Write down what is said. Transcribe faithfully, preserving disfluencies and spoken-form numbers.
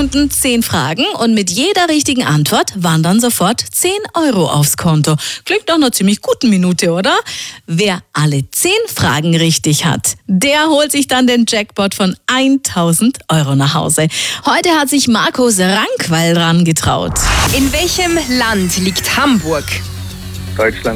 Minuten, zehn Fragen und mit jeder richtigen Antwort wandern sofort zehn Euro aufs Konto. Klingt doch eine ziemlich gute Minute, oder? Wer alle zehn Fragen richtig hat, der holt sich dann den Jackpot von tausend Euro nach Hause. Heute hat sich Markus Rankwall dran getraut. In welchem Land liegt Hamburg? Deutschland.